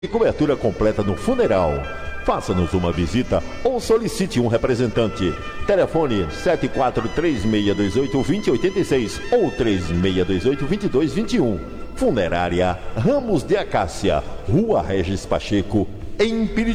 E cobertura completa no funeral. Faça-nos uma visita ou solicite um representante. Telefone 743628-2086 ou 3628-2221. Funerária Ramos de Acácia, Rua Regis Pacheco, em Pirituba.